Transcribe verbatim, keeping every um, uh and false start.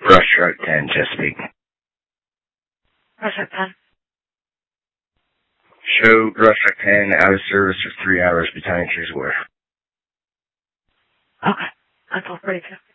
Brush Truck ten, Chesapeake. Brush Truck ten. Show Brush Truck ten out of service for three hours behind Trees Wharf. Okay. That's all pretty good.